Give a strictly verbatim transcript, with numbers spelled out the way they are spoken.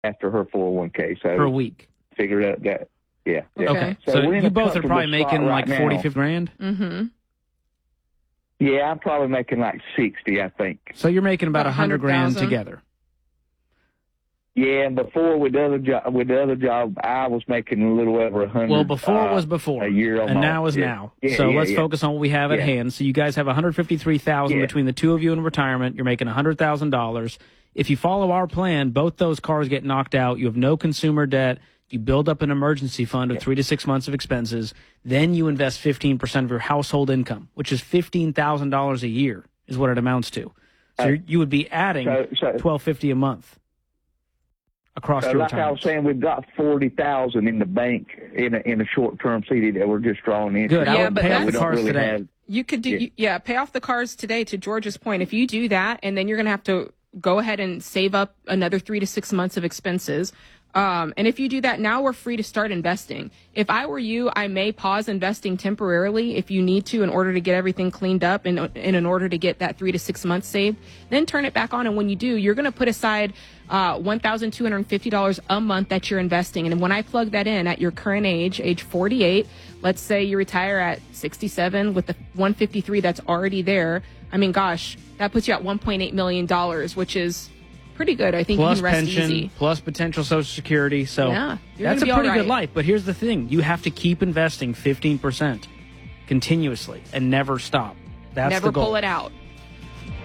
after her four oh one k. So per week. Figured out that, yeah. yeah. Okay. So, So, we're in you a both are probably comfortable spot making right like forty, now. fifty grand? Mm-hmm. Yeah, I'm probably making like sixty, I think. So you're making about About a hundred grand one hundred thousand. together. Yeah, and before with the other job, with the other job, I was making a little over a hundred. Well, before uh, was before, a year and almost. now is yeah. now. Yeah, so yeah, let's yeah. focus on what we have at Yeah. hand. So you guys have one hundred fifty-three thousand Yeah. between the two of you in retirement. You're making one hundred thousand dollars. If you follow our plan, both those cars get knocked out. You have no consumer debt. You build up an emergency fund of three to six months of expenses. Then you invest fifteen percent of your household income, which is fifteen thousand dollars a year, is what it amounts to. So Uh, you're- you would be adding so- so- twelve fifty a month across So your like I retirement. was saying, we've got forty thousand in the bank in a, in a short term C D that we're just drawing in. Good. I Yeah, would but pay off that's- the we don't cars really today. have. You could do, Yeah. yeah. yeah, pay off the cars today, to George's point. If you do that, and then you're going to have to go ahead and save up another three to six months of expenses. Um, and if you do that, now we're free to start investing. If I were you, I may pause investing temporarily if you need to in order to get everything cleaned up and, and in order to get that three to six months saved. Then turn it back on. And when you do, you're going to put aside uh, one thousand two hundred fifty dollars a month that you're investing. And when I plug that in at your current age, age forty-eight, let's say you retire at sixty-seven with the one fifty-three that's already there. I mean, gosh, that puts you at one point eight million dollars, which is pretty good. I think Plus you can rest pension, easy. plus potential Social Security. So Yeah, you're that's a gonna be pretty all good right. life. But here's the thing. You have to keep investing fifteen percent continuously and never stop. That's Never the goal. pull it out.